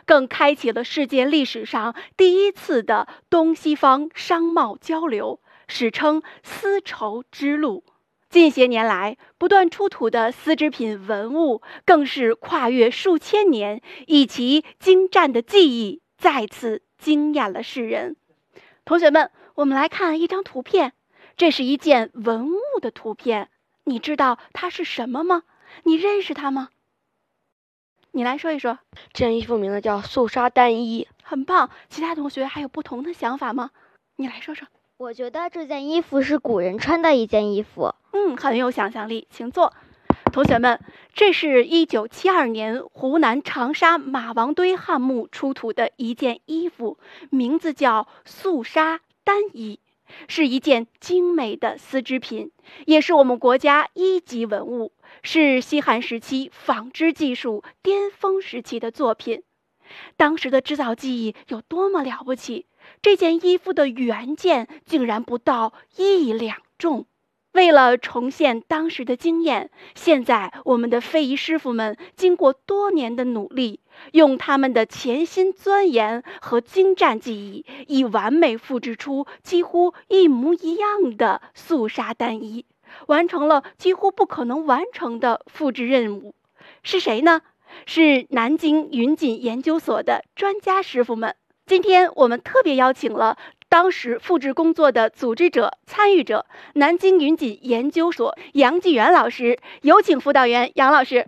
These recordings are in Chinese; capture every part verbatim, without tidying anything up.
更开启了世界历史上第一次的东西方商贸交流，史称丝绸之路。近些年来，不断出土的丝织品文物更是跨越数千年，以其精湛的技艺再次惊艳了世人。同学们，我们来看一张图片，这是一件文物的图片，你知道它是什么吗？你认识它吗？你来说一说。 这件衣服名字叫素纱单衣。 很棒，其他同学还有不同的想法吗？你来说说。 我觉得这件衣服是古人穿的一件衣服。 嗯，很有想象力，请坐。同学们，这是一九七二年湖南长沙马王堆汉墓出土的一件衣服，名字叫素纱单衣，是一件精美的丝织品，也是我们国家一级文物，是西汉时期纺织技术巅峰时期的作品。当时的制造技艺有多么了不起，这件衣服的原件竟然不到一两重。为了重现当时的经验，现在我们的非遗师傅们经过多年的努力，用他们的潜心钻研和精湛技艺，以完美复制出几乎一模一样的素纱单衣，完成了几乎不可能完成的复制任务。是谁呢？是南京云锦研究所的专家师傅们。今天我们特别邀请了当时复制工作的组织者、参与者，南京云锦研究所杨继元老师，有请辅导员杨老师。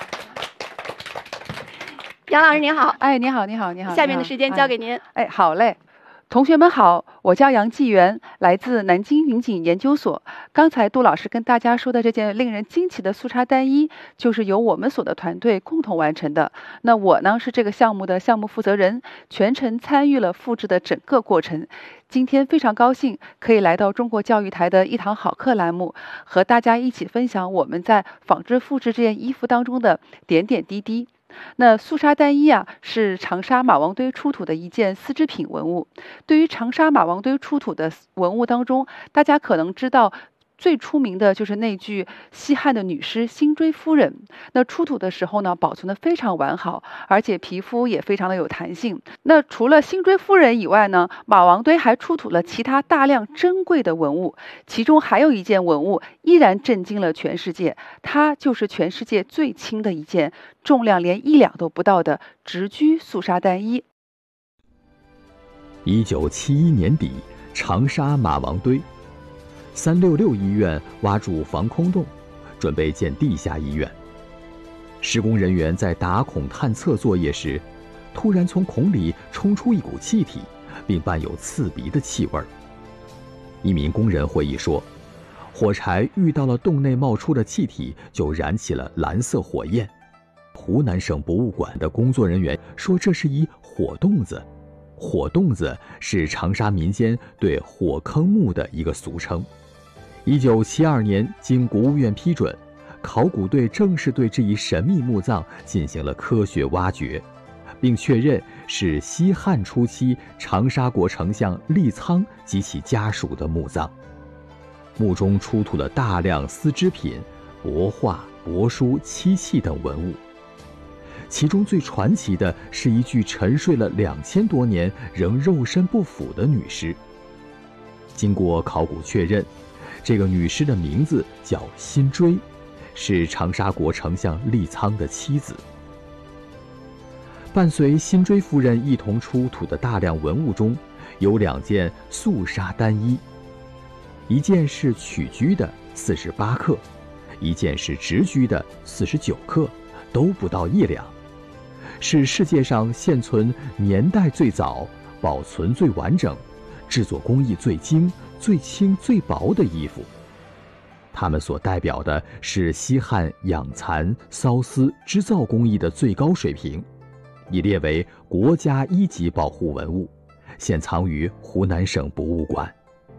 杨老师您好。 哎，你好，你好，你好。 下面的时间交给您。 哎，哎好嘞。同学们好，我叫杨继元，来自南京云锦研究所。刚才杜老师跟大家说的这件令人惊奇的素纱单衣，就是由我们所的团队共同完成的。那我呢是这个项目的项目负责人，全程参与了复制的整个过程。今天非常高兴可以来到中国教育台的一堂好课栏目，和大家一起分享我们在纺织复制这件衣服当中的点点滴滴。那素纱单衣啊，是长沙马王堆出土的一件丝织品文物。对于长沙马王堆出土的文物当中，大家可能知道最出名的就是那具西汉的女尸辛追夫人。那出土的时候呢，保存的非常完好，而且皮肤也非常的有弹性。那除了辛追夫人以外呢，马王堆还出土了其他大量珍贵的文物，其中还有一件文物依然震惊了全世界，它就是全世界最轻的一件，重量连一两都不到的直居素纱单衣。 一九七一年底，长沙马王堆三六六医院挖筑防空洞，准备建地下医院。施工人员在打孔探测作业时，突然从孔里冲出一股气体，并伴有刺鼻的气味。一名工人回忆说，火柴遇到了洞内冒出的气体，就燃起了蓝色火焰。湖南省博物馆的工作人员说，这是一火洞子。火洞子是长沙民间对火坑墓的一个俗称。一九七二年，经国务院批准，考古队正式对这一神秘墓葬进行了科学挖掘，并确认是西汉初期长沙国丞相利苍及其家属的墓葬。墓中出土了大量丝织品、帛画、帛书、漆器等文物。其中最传奇的是一具沉睡了两千多年仍肉身不腐的女尸。经过考古确认，这个女尸的名字叫辛追，是长沙国丞相利苍的妻子。伴随辛追夫人一同出土的大量文物中，有两件素纱单衣，一件是曲居的四十八克，一件是直居的四十九克，都不到一两。是世界上现存年代最早、保存最完整、制作工艺最精、最轻最薄的衣服。它们所代表的是西汉养蚕、缫丝织造工艺的最高水平，已列为国家一级保护文物，现藏于湖南省博物馆。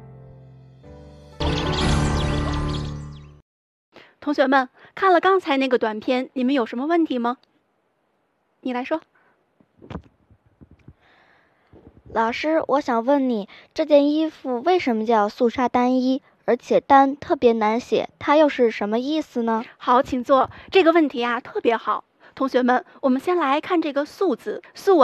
同学们，看了刚才那个短片，你们有什么问题吗？你来说。 老师，我想问你，这件衣服为什么叫素纱单衣，而且单特别难写，它又是什么意思呢？ 好，请坐。这个问题啊特别好。同学们，我们先来看这个素字，素啊